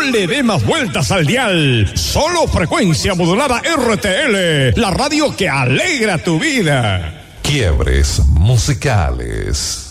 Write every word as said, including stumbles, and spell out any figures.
le dé más vueltas al dial. Solo frecuencia modulada R T L, la radio que alegra tu vida. Quiebres musicales.